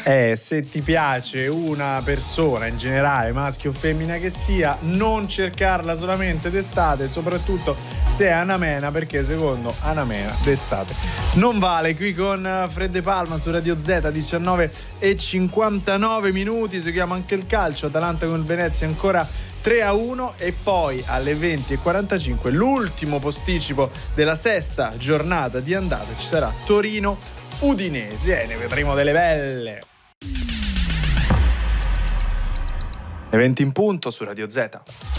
Se ti piace una persona in generale, maschio o femmina che sia, non cercarla solamente d'estate, soprattutto se è Anamena, perché secondo Anamena d'estate non vale. Qui con Fred Palma su Radio Z, 19:59. Seguiamo anche il calcio, Atalanta con il Venezia ancora 3-1 e poi alle 20:45 l'ultimo posticipo della sesta giornata di andata, ci sarà Torino-Udinese e ne vedremo delle belle. Le 20 in punto su Radio Z.